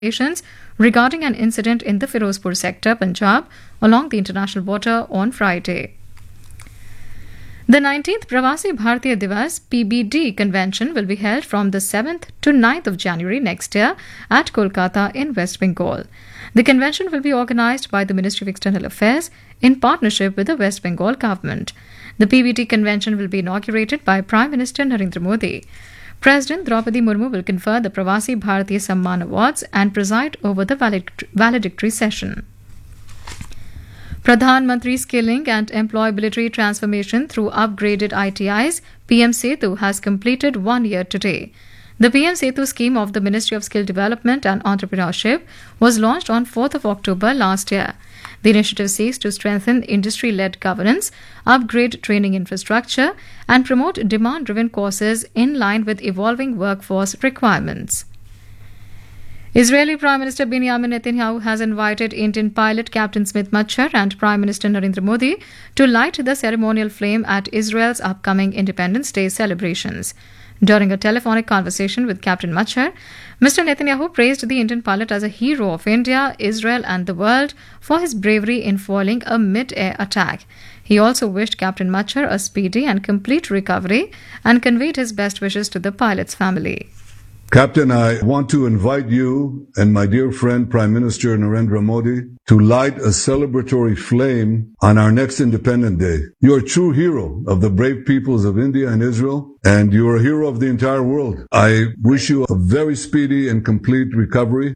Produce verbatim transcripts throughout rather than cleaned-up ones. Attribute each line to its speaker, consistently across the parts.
Speaker 1: regarding an incident in the Firozpur sector, Punjab, along the international border on Friday. The nineteenth Pravasi Bharatiya Divas P B D convention will be held from the seventh to ninth of January next year at Kolkata in West Bengal. The convention will be organised by the Ministry of External Affairs in partnership with the West Bengal government. The P B D convention will be inaugurated by Prime Minister Narendra Modi. President Draupadi Murmu will confer the Pravasi Bharatiya Samman Awards and preside over the valedictory session. Pradhan Mantri Skilling and Employability Transformation through Upgraded I T Is, P M Setu, has completed one year today. The P M Setu scheme of the Ministry of Skill Development and Entrepreneurship was launched on fourth of October last year. The initiative seeks to strengthen industry-led governance, upgrade training infrastructure, and promote demand-driven courses in line with evolving workforce requirements. Israeli Prime Minister Benjamin Netanyahu has invited Indian pilot Captain Smit Machar and Prime Minister Narendra Modi to light the ceremonial flame at Israel's upcoming Independence Day celebrations. During a telephonic conversation with Captain Machar, Mister Netanyahu praised the Indian pilot as a hero of India, Israel and the world for his bravery in foiling a mid-air attack. He also wished Captain Machar a speedy and complete recovery and conveyed his best wishes to the pilot's family.
Speaker 2: Captain, I want to invite you and my dear friend Prime Minister Narendra Modi to light a celebratory flame on our next Independence Day. You are a true hero of the brave peoples of India and Israel, and you are a hero of the entire world. I wish you a very speedy and complete recovery.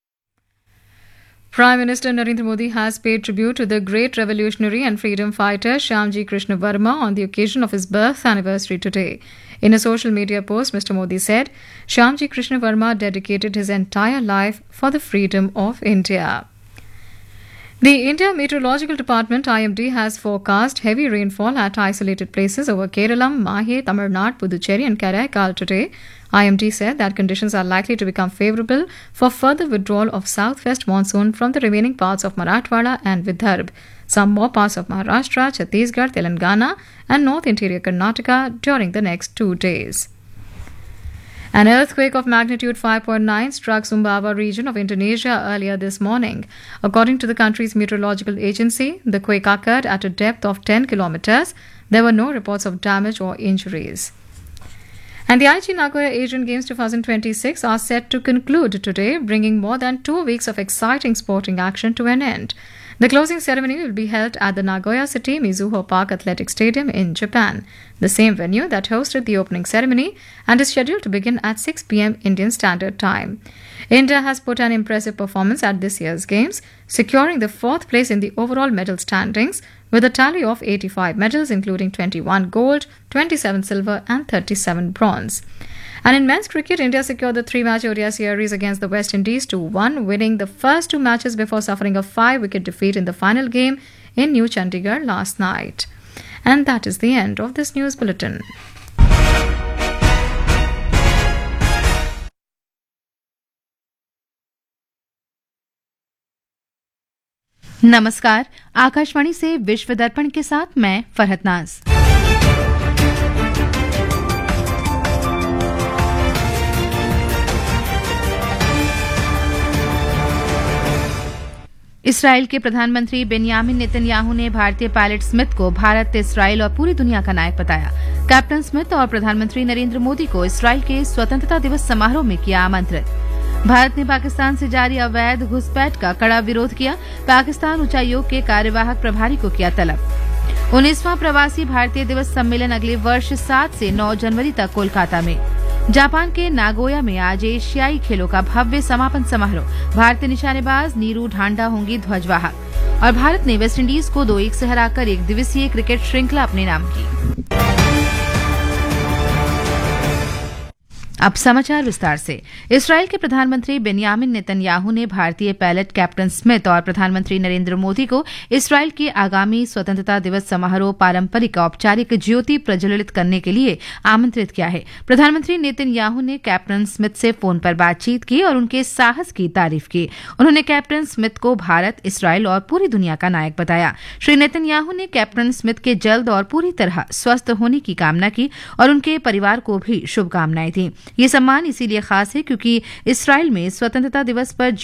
Speaker 1: Prime Minister Narendra Modi has paid tribute to the great revolutionary and freedom fighter Shyamji Krishna Verma on the occasion of his birth anniversary today. In a social media post, Mister Modi said, Shyamji Krishna Verma dedicated his entire life for the freedom of India. The India Meteorological Department I M D has forecast heavy rainfall at isolated places over Kerala, Mahe, Tamil Nadu, Puducherry and Karaikal today. I M D said that conditions are likely to become favourable for further withdrawal of southwest monsoon from the remaining parts of Marathwada and Vidarbha, some more parts of Maharashtra, Chhattisgarh, Telangana and North Interior Karnataka during the next two days. An earthquake of magnitude five point nine struck Sumbawa region of Indonesia earlier this morning. According to the country's meteorological agency, the quake occurred at a depth of ten kilometers. There were no reports of damage or injuries. And the Aichi Nagoya Asian Games twenty twenty-six are set to conclude today, bringing more than two weeks of exciting sporting action to an end. The closing ceremony will be held at the Nagoya City Mizuho Park Athletic Stadium in Japan, the same venue that hosted the opening ceremony, and is scheduled to begin at six p.m. Indian Standard Time. India has put an impressive performance at this year's Games, securing the fourth place in the overall medal standings with a tally of eighty-five medals, including twenty-one gold, twenty-seven silver and thirty-seven bronze. And in men's cricket, India secured the three-match O D I series against the West Indies two one, winning the first two matches before suffering a five-wicket defeat in the final game in New Chandigarh last night. And that is the end of this news bulletin.
Speaker 3: नमस्कार, आकाशवाणी से विश्व दर्पण के साथ मैं फरहत नाज। Israel के प्रधानमंत्री बेंयामिन नेतन्याहू ने भारतीय पायलट स्मिथ को भारत, इसराइल और पूरी दुनिया का नायक बताया। कैप्टन स्मिथ और प्रधानमंत्री नरेंद्र मोदी को इसराइल के स्वतंत्रता दिवस समारोह में किया आमंत्रित। भारत ने पाकिस्तान से जारी अवैध घुसपैठ का कड़ा विरोध किया। पाकिस्तान उच्चायोग के कार्यवाहक प्रभारी को किया तलब। उन्नीसवां प्रवासी भारतीय दिवस सम्मेलन अगले वर्ष सात से नौ जनवरी तक कोलकाता में। जापान के नागोया में आज एशियाई खेलों का भव्य समापन समारोह। भारतीय निशानेबाज नीरू ढांडा होंगी ध्वजवाहक। और भारत ने वेस्टइंडीज को दो एक से हराकर एक दिवसीय क्रिकेट श्रृंखला अपने नाम की। अब समाचार विस्तार से। इसराइल के प्रधानमंत्री बेंयामिन नेतन्याहू ने भारतीय पायलट कैप्टन स्मिथ और प्रधानमंत्री नरेंद्र मोदी को इसराइल के आगामी स्वतंत्रता दिवस समारोह पारंपरिक औपचारिक ज्योति प्रज्वलित करने के लिए आमंत्रित किया है। प्रधानमंत्री नेतन्याहू ने कैप्टन स्मिथ से फोन पर बातचीत की और उनके साहस की तारीफ की। उन्होंने कैप्टन स्मिथ को भारत, इसराइल और पूरी दुनिया का नायक बताया। श्री नेतन्याहू ने कैप्टन स्मिथ के जल्द और पूरी तरह स्वस्थ होने की कामना की और उनके परिवार को भी शुभकामनाएं दी। ये सम्मान इसीलिए खास है क्योंकि इसराइल में स्वतंत्रता दिवस पर